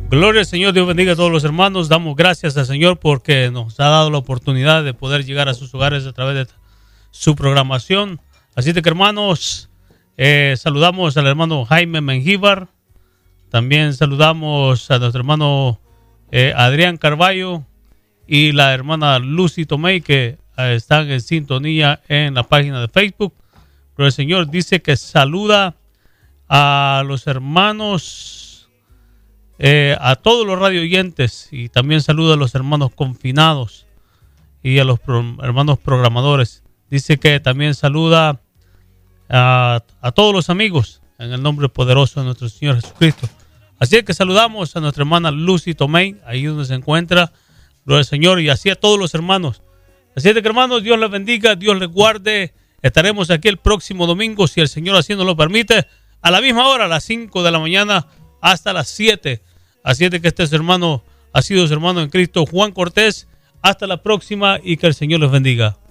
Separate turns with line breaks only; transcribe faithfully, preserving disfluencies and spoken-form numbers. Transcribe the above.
Gloria al Señor, Dios bendiga a todos los hermanos. Damos gracias al Señor porque nos ha dado la oportunidad de poder llegar a sus hogares a través de su programación. Así que, hermanos, eh, saludamos al hermano Jaime Mengíbar. También saludamos a nuestro hermano eh, Adrián Carballo y la hermana Lucy Tomei, que eh, están en sintonía en la página de Facebook. Pero el Señor dice que saluda a los hermanos, eh, a todos los radio oyentes, y también saluda a los hermanos confinados y a los pro, hermanos programadores. Dice que también saluda a, a todos los amigos en el nombre poderoso de nuestro Señor Jesucristo. Así es que saludamos a nuestra hermana Lucy Tomei, ahí donde se encuentra, gloria al Señor, y así a todos los hermanos. Así es que, hermanos, Dios les bendiga, Dios les guarde. Estaremos aquí el próximo domingo, si el Señor así nos lo permite, a la misma hora, a las cinco de la mañana hasta las siete. Así es de que este es hermano, ha sido su hermano en Cristo, Juan Cortés. Hasta la próxima y que el Señor les bendiga.